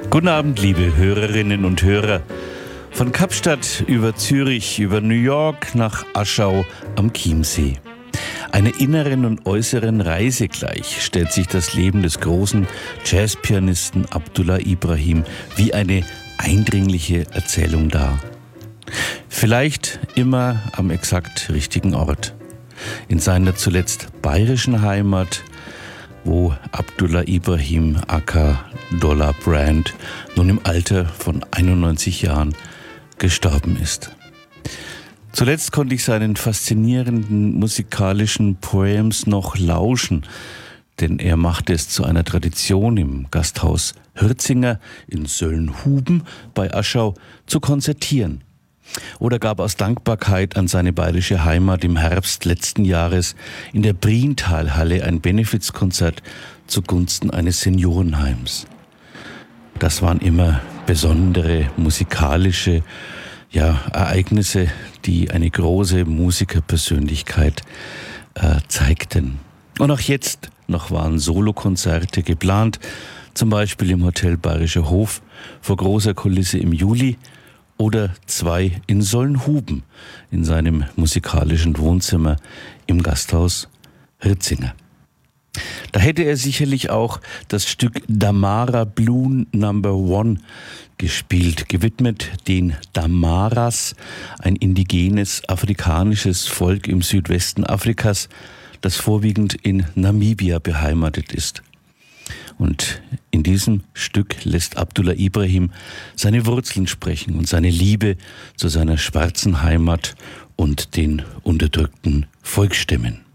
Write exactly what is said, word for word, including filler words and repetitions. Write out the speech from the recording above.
Guten Abend, liebe Hörerinnen und Hörer. Von Kapstadt über Zürich, über New York nach Aschau am Chiemsee. Einer inneren und äußeren Reise gleich stellt sich das Leben des großen Jazzpianisten Abdullah Ibrahim wie eine eindringliche Erzählung dar. Vielleicht immer am exakt richtigen Ort. In seiner zuletzt bayerischen Heimat, wo Abdullah Ibrahim aka Dollar Brand nun im Alter von einundneunzig Jahren gestorben ist. Zuletzt konnte ich seinen faszinierenden musikalischen Poems noch lauschen, denn er machte es zu einer Tradition im Gasthaus Hürzinger in Söllnhuben bei Aschau zu konzertieren. Oder gab aus Dankbarkeit an seine bayerische Heimat im Herbst letzten Jahres in der Prientalhalle ein Benefizkonzert zugunsten eines Seniorenheims. Das waren immer besondere musikalische ja, Ereignisse, die eine große Musikerpersönlichkeit äh, zeigten. Und auch jetzt noch waren Solokonzerte geplant, zum Beispiel im Hotel Bayerischer Hof vor großer Kulisse im Juli oder zwei in Söllnhuben in seinem musikalischen Wohnzimmer im Gasthaus Hürzinger. Da hätte er sicherlich auch das Stück Damara Blue Number One gespielt, gewidmet den Damaras, ein indigenes afrikanisches Volk im Südwesten Afrikas, das vorwiegend in Namibia beheimatet ist. Und in diesem Stück lässt Abdullah Ibrahim seine Wurzeln sprechen und seine Liebe zu seiner schwarzen Heimat und den unterdrückten Volksstämmen.